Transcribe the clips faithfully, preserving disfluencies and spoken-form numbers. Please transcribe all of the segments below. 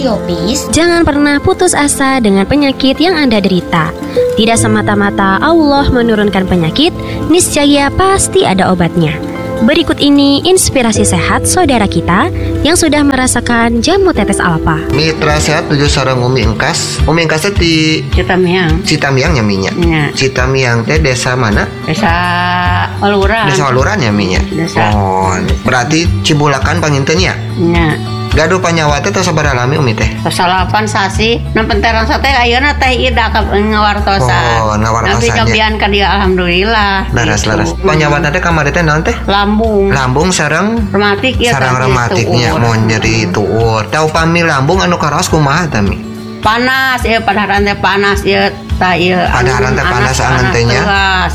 Radio Peace, jangan pernah putus asa dengan penyakit yang Anda derita. Tidak semata-mata Allah menurunkan penyakit, niscaya pasti ada obatnya. Berikut ini inspirasi sehat saudara kita yang sudah merasakan jamu tetes alfa. Mitra sehat tujuh sareng Umi Engkas. Umi Engkas di Citamiang. Citamiang ya minya. Ya. Citamiang teh desa mana? Desa Waluran. Desa Waluran ya minya. Desa. Oh, berarti Cibulakan pangintennya. Ya. Gaduh panyawa teh tos sabar alami Umi teh. Salapan sasi, nempenteran sate ayeuna teh ida ka ngawartosan. Oh, ngawartosan. Tapi nyobian ka dia alhamdulillah. Laras-laras. Panyawa teh kamari teh naon teh? Lambung. Lambung sareng rematik ya. Sareng rematiknya mau nyeri tuur. Tau pami lambung anu karaos kumaha tami? Panas ya, padaharan teh panas ya. Ta ieu padaharan teh panas angeun teh nya.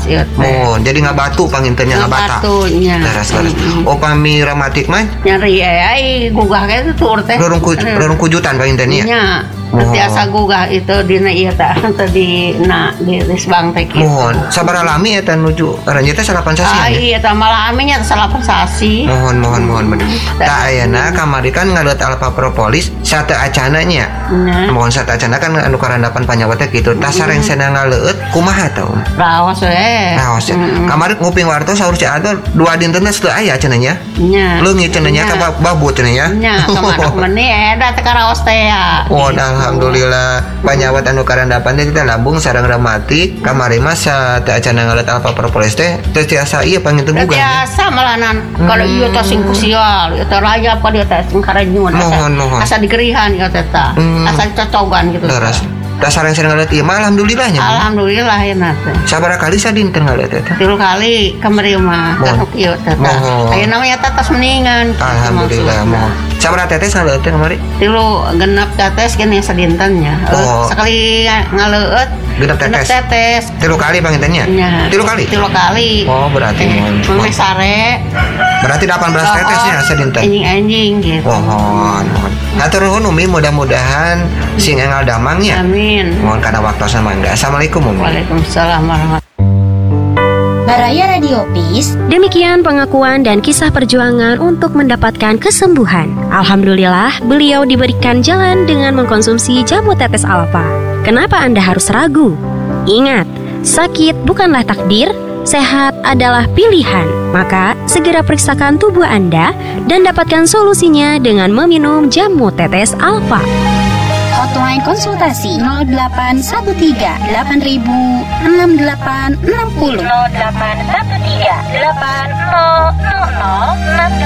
Oh, jadi ngabatu pangintennya ngabata. Ngabatunya. Laras-laras. Oh, pami rematik mah nyeri ai gugah ge teh tuur teh. Rorong rorong kujutan pangintennya. Nya. Biasa gugah itu dina ieu teh tadi na di risbang teh kitu. Mohon sabar alami eta nuju aranjeun teh salapan sasi. Ah iya teh malah ame nya salapan sasi. Mohon mohon mohon bener. Da ayeuna kamari kan ngadeut alfa propolis sate acana nya. Mohon sate acana kan anu karandapan panyawa teh kitu. Tas sareng cenah ngaleut kumaha tah? Raos we. Raos. Kamari nguping wartos saur ci atuh dua dinten teh teu aya cenah nya. Nya. Leungit cenah nya ka babu cenah nya. Nya kamanak meuni eta teh karaos teh ya. Oh, alhamdulillah panyawat anu karandapan teh kita lambung sareng rematik kamari mah sa teh acana ngaleut alfa propolis teh teu tiasa ieu panginten gugah. Biasa malahan kalau ieu teh sing kusial, ieu teh rayap ka dieu teh sing karenyun. Asa digerihan ieu teh tah. Asa cocogan gitu. Terus dasar yang sering ngaleut ieu mah alhamdulillahnya. Alhamdulillah ya teh. Sabaraha kali sadinten ngaleut teh? Tilu kali kamari mah. Ieu teh tah. Ayeuna mah eta tos mendingan. Alhamdulillah moh. Sabaraha tetes ngaleut teh kamari? Tilu genep tetes gini sadintennya. Oh. Sekali ngaleut genep tetes. tetes. Tilu kali pangintennya? Ya. Tilu kali? Tilu kali. Oh, berarti moh. Mame sare. Berarti delapan belas tetesnya sadinten. Anjing-anjing gitu. Mohon, mohon. Hatur nuhun Umi, mudah-mudahan sing enggal damangnya. Amin. Mohon kana waktos mangga. Assalamualaikum Umi. Waalaikumsalam warahmatullahi. Baraya Radio Peace. Demikian pengakuan dan kisah perjuangan untuk mendapatkan kesembuhan. Alhamdulillah, beliau diberikan jalan dengan mengkonsumsi jamu tetes alfa. Kenapa Anda harus ragu? Ingat, sakit bukanlah takdir, sehat adalah pilihan. Maka, segera periksakan tubuh Anda dan dapatkan solusinya dengan meminum jamu tetes alfa. Hotline konsultasi nol delapan satu tiga delapan ribu enam delapan enam nol nol delapan satu tiga delapan nol nol nol enam